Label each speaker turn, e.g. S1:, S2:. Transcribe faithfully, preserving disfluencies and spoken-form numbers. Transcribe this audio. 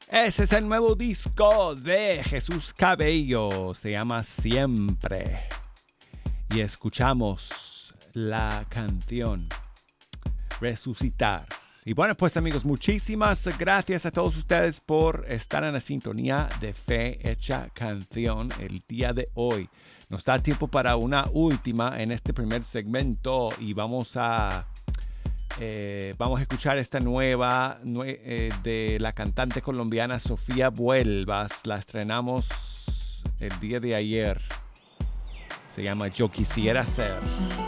S1: Ese es el nuevo disco de Jesús Cabello. Se llama Siempre. Y escuchamos la canción Resucitar. Y bueno, pues amigos, muchísimas gracias a todos ustedes por estar en la sintonía de Fe Hecha Canción el día de hoy. Nos da tiempo para una última en este primer segmento y vamos a, eh, vamos a escuchar esta nueva nue- eh, de la cantante colombiana Sofía Vuelvas. La estrenamos el día de ayer. Se llama Yo Quisiera Ser.